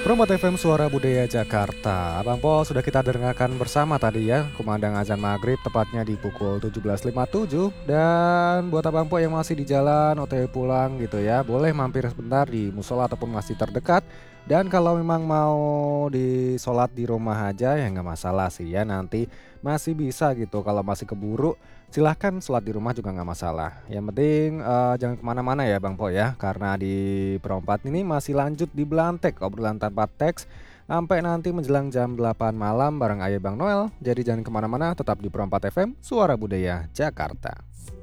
Promote FM Suara Budaya Jakarta. Abang Po sudah kita dengarkan bersama tadi ya, kumandang azan maghrib tepatnya di pukul 17.57. Dan buat Abang Po yang masih di jalan OTW pulang gitu ya, boleh mampir sebentar di musola ataupun masjid terdekat. Dan kalau memang mau disolat di rumah aja ya nggak masalah sih ya, nanti masih bisa gitu. Kalau masih keburu silahkan sholat di rumah juga nggak masalah. Yang penting jangan kemana-mana ya Bang Po ya, karena di Perompat ini masih lanjut di Belantek obrolan tanpa teks sampai nanti menjelang jam 8 malam bareng Ayah Bang Noel. Jadi jangan kemana-mana, tetap di Perompat FM Suara Budaya Jakarta.